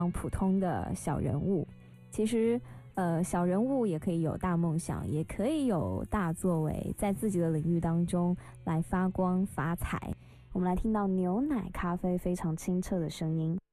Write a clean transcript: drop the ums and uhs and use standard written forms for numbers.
普通的小人物。其实小人物也可以有大梦想，也可以有大作为，在自己的领域当中来发光发财。我们来听到牛奶咖啡非常清澈的声音。